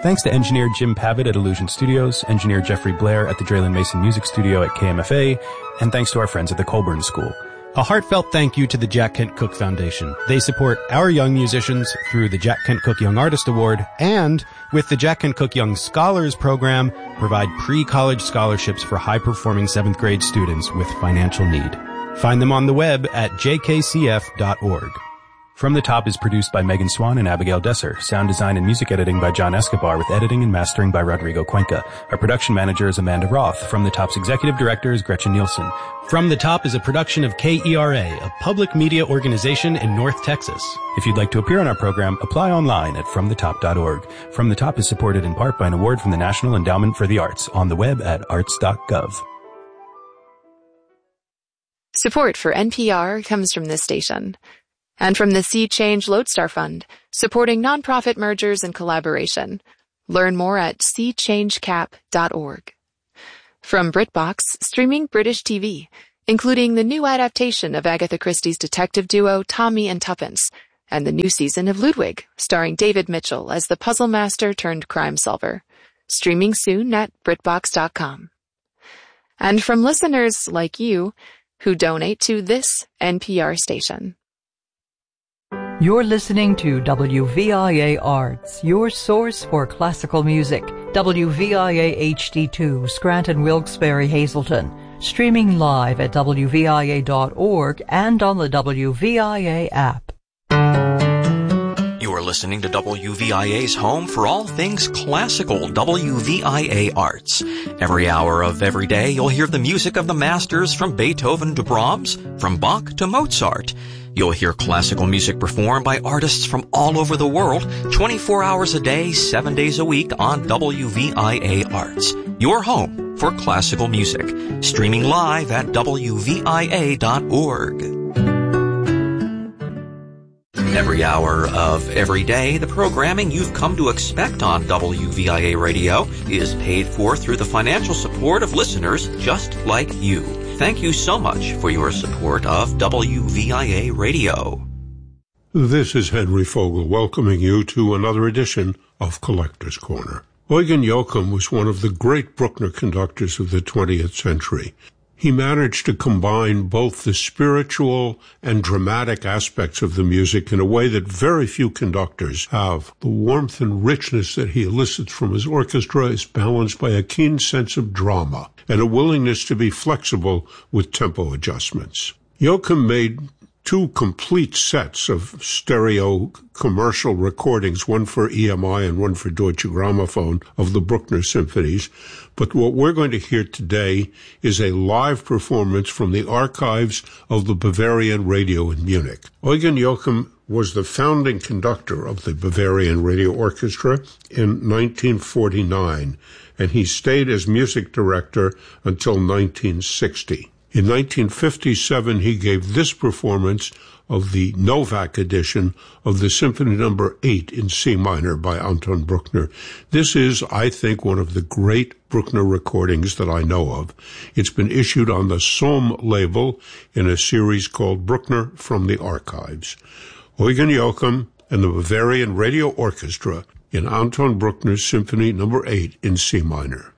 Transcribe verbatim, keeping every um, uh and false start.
Thanks to engineer Jim Pavitt at Illusion Studios, engineer Jeffrey Blair at the Draylen Mason Music Studio at K M F A, and thanks to our friends at the Colburn School. A heartfelt thank you to the Jack Kent Cooke Foundation. They support our young musicians through the Jack Kent Cooke Young Artist Award and, with the Jack Kent Cooke Young Scholars Program, provide pre-college scholarships for high-performing seventh grade students with financial need. Find them on the web at j k c f dot org. From the Top is produced by Megan Swan and Abigail Desser. Sound design and music editing by John Escobar with editing and mastering by Rodrigo Cuenca. Our production manager is Amanda Roth. From the Top's executive director is Gretchen Nielsen. From the Top is a production of K E R A, a public media organization in North Texas. If you'd like to appear on our program, apply online at from the top dot org. From the Top is supported in part by an award from the National Endowment for the Arts on the web at arts dot gov. Support for N P R comes from this station. And from the Sea Change Lodestar Fund, supporting nonprofit mergers and collaboration. Learn more at sea change cap dot org. From BritBox, streaming British T V, including the new adaptation of Agatha Christie's detective duo Tommy and Tuppence, and the new season of Ludwig, starring David Mitchell as the puzzle master turned crime solver. Streaming soon at britbox dot com. And from listeners like you, who donate to this N P R station. You're listening to W V I A Arts, your source for classical music. W V I A H D two, Scranton, Wilkes-Barre, Hazleton. Streaming live at w v i a dot org and on the W V I A app. You are listening to W V I A's home for all things classical, W V I A Arts. Every hour of every day, you'll hear the music of the masters from Beethoven to Brahms, from Bach to Mozart. You'll hear classical music performed by artists from all over the world, twenty-four hours a day, seven days a week on W V I A Arts. Your home for classical music. Streaming live at w v i a dot org. Every hour of every day, the programming you've come to expect on W V I A Radio is paid for through the financial support of listeners just like you. Thank you so much for your support of W V I A Radio. This is Henry Fogel welcoming you to another edition of Collector's Corner. Eugen Joachim was one of the great Bruckner conductors of the twentieth century. He managed to combine both the spiritual and dramatic aspects of the music in a way that very few conductors have. The warmth and richness that he elicits from his orchestra is balanced by a keen sense of drama and a willingness to be flexible with tempo adjustments. Joachim made two complete sets of stereo commercial recordings, one for E M I and one for Deutsche Grammophon, of the Bruckner symphonies. But what we're going to hear today is a live performance from the archives of the Bavarian Radio in Munich. Eugen Joachim was the founding conductor of the Bavarian Radio Orchestra in nineteen forty-nine, and he stayed as music director until nineteen sixty. In nineteen fifty-seven, he gave this performance of the Novak edition of the Symphony Number eight in C minor by Anton Bruckner. This is, I think, one of the great Bruckner recordings that I know of. It's been issued on the Somme label in a series called Bruckner from the Archives. Eugen Joachim and the Bavarian Radio Orchestra in Anton Bruckner's Symphony Number eight in C minor.